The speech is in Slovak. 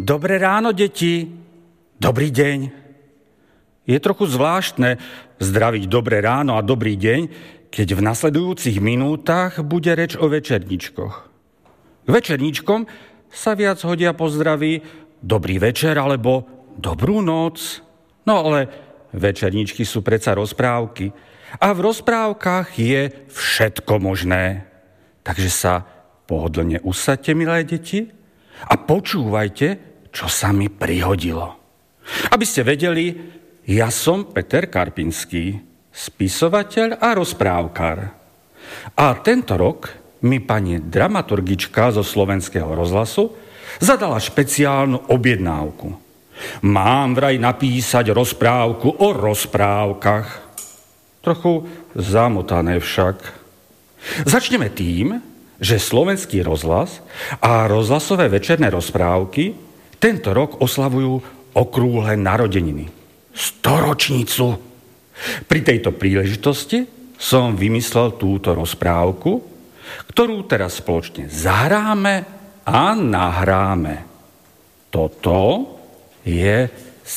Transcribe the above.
Dobré ráno, deti. Dobrý deň. Je trochu zvláštne zdraviť dobré ráno a dobrý deň, keď v nasledujúcich minútach bude reč o večerníčkoch. K večerníčkom sa viac hodia pozdraví dobrý večer alebo dobrú noc. No ale večerníčky sú predsa rozprávky a v rozprávkach je všetko možné. Takže sa pohodlne usaďte, milé deti, a počúvajte, čo sa mi prihodilo. Aby ste vedeli, ja som Peter Karpinský, spisovateľ a rozprávkar. A tento rok mi pani dramaturgička zo Slovenského rozhlasu zadala špeciálnu objednávku. Mám vraj napísať rozprávku o rozprávkach. Trochu zamotané však. Začneme tým, že Slovenský rozhlas a rozhlasové večerné rozprávky tento rok oslavujú okrúhle narodeniny. 100-ročnicu. Pri tejto príležitosti som vymyslel túto rozprávku, ktorú teraz spoločne zahráme a nahráme. Toto je